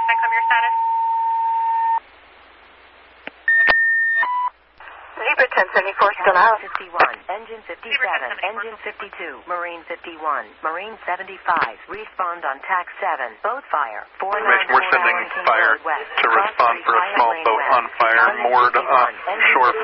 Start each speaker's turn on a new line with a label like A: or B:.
A: Income, your status?
B: Zebra 1074 still out.
C: 51, Engine 57, Engine 52, Marine 51, Marine 75. Respond on TAC 7. Boat fire.
D: We're sending fire to respond for a small boat on fire moored offshore.